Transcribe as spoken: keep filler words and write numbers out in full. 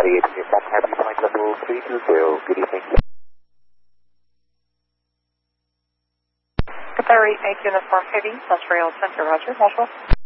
ninety-eight, Falcon Heavy, flight level three two zero, good evening. Qatar eight eight Uniform Heavy, Montreal Center, Roger, multiple.